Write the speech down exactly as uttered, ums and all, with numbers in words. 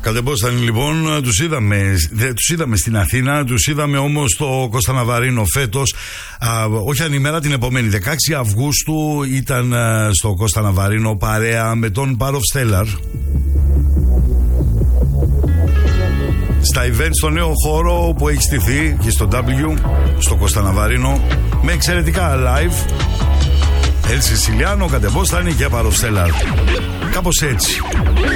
Κατεμπόσταν λοιπόν, τους είδαμε, τους είδαμε στην Αθήνα, τους είδαμε όμως στο Κώστα Ναβαρίνο φέτος, α, όχι αν ημέρα, την επομένη δεκαέξι Αυγούστου ήταν α, στο Κώστα Ναβαρίνο παρέα με τον Part of Stellar. Στα event στο νέο χώρο που έχει στηθεί και στο W, στο Κώστα Ναβαρίνο, με εξαιρετικά live. Ελ Σισιλιάνο, Κατεμπόσθανη και Part of Stellar. Κάπως έτσι.